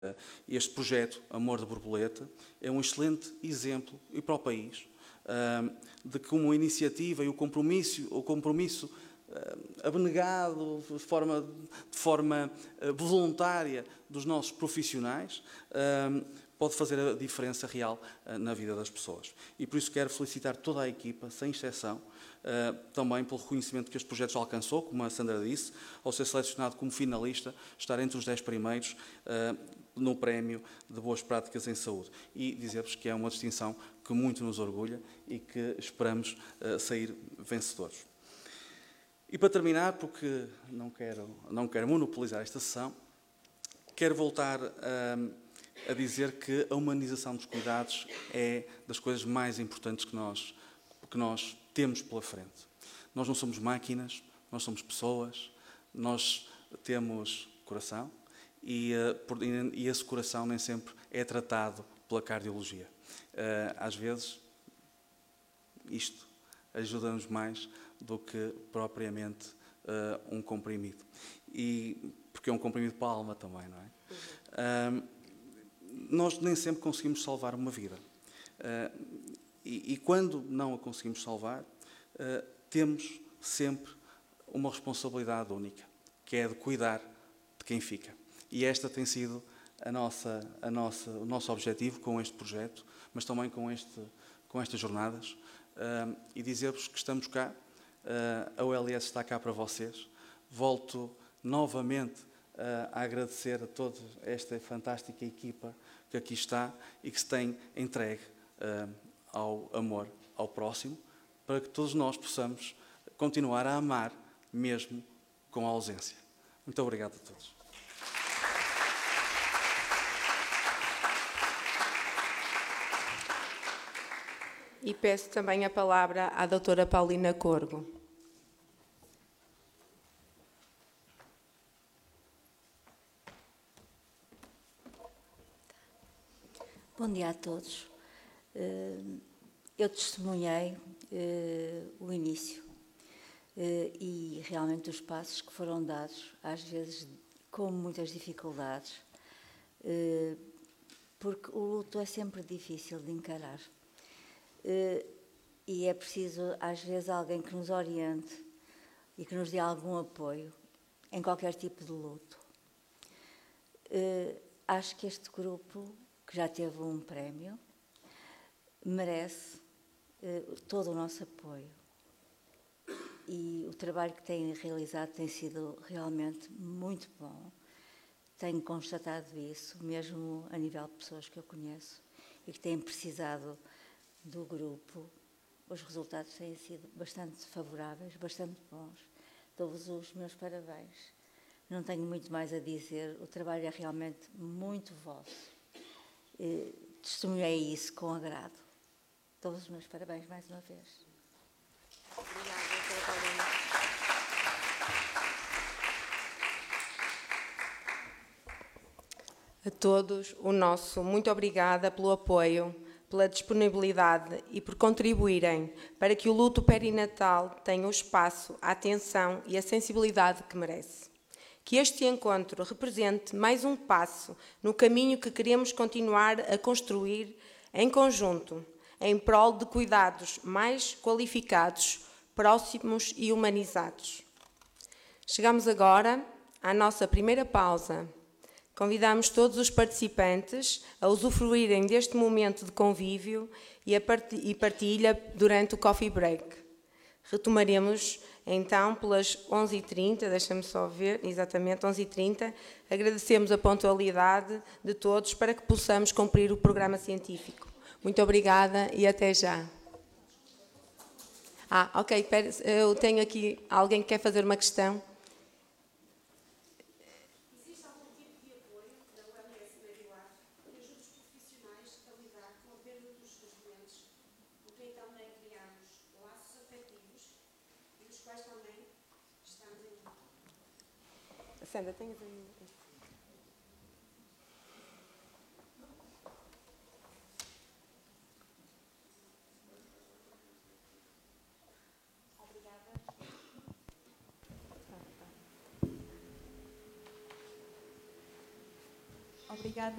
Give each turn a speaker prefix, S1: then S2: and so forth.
S1: Este projeto, Amor de Borboleta, é um excelente exemplo, e para o país, de como a iniciativa e o compromisso abnegado, de forma voluntária dos nossos profissionais, pode fazer a diferença real na vida das pessoas. E por isso quero felicitar toda a equipa, sem exceção, também pelo reconhecimento que este projeto já alcançou, como a Sandra disse, ao ser selecionado como finalista, estar entre os 10 primeiros no prémio de Boas Práticas em Saúde. E dizer-vos que é uma distinção que muito nos orgulha e que esperamos sair vencedores. E para terminar, porque não quero monopolizar esta sessão, quero voltar a dizer que a humanização dos cuidados é das coisas mais importantes que nós temos pela frente. Nós não somos máquinas, nós somos pessoas, nós temos coração e esse coração nem sempre é tratado pela cardiologia. Às vezes, isto ajuda-nos mais do que propriamente um comprimido. Porque é um comprimido para a alma também, não é? Nós nem sempre conseguimos salvar uma vida. E quando não a conseguimos salvar, temos sempre uma responsabilidade única, que é de cuidar de quem fica. E esta tem sido o nosso objetivo com este projeto, mas também com estas jornadas. E dizer-vos que estamos cá, a OLS está cá para vocês. Volto novamente a agradecer a toda esta fantástica equipa que aqui está e que se tem entregue ao amor ao próximo, para que todos nós possamos continuar a amar, mesmo com a ausência. Muito obrigado a todos.
S2: E peço também a palavra à doutora Paulina Corgo.
S3: Bom dia a todos. Eu testemunhei o início e realmente os passos que foram dados, às vezes com muitas dificuldades, porque o luto é sempre difícil de encarar. E é preciso, às vezes, alguém que nos oriente e que nos dê algum apoio em qualquer tipo de luto. Acho que este grupo, que já teve um prémio, merece todo o nosso apoio. E o trabalho que têm realizado tem sido realmente muito bom. Tenho constatado isso, mesmo a nível de pessoas que eu conheço e que têm precisado do grupo. Os resultados têm sido bastante favoráveis, bastante bons. Dou-vos os meus parabéns. Não tenho muito mais a dizer, o trabalho é realmente muito vosso. Testemunhei isso com agrado. Dou-vos os meus parabéns mais uma vez.
S2: Obrigada, doutora Paulina. A todos, o nosso muito obrigada pelo apoio, pela disponibilidade e por contribuírem para que o luto perinatal tenha o espaço, a atenção e a sensibilidade que merece. Que este encontro represente mais um passo no caminho que queremos continuar a construir em conjunto, em prol de cuidados mais qualificados, próximos e humanizados. Chegamos agora à nossa primeira pausa. Convidamos todos os participantes a usufruírem deste momento de convívio e partilha durante o coffee break. Retomaremos então pelas 11h30, deixa-me só ver, exatamente 11h30. Agradecemos a pontualidade de todos para que possamos cumprir o programa científico. Muito obrigada e até já. Ok, eu tenho aqui alguém que quer fazer uma questão. Sandra, tens aí? Obrigada. Ok.
S4: Obrigada.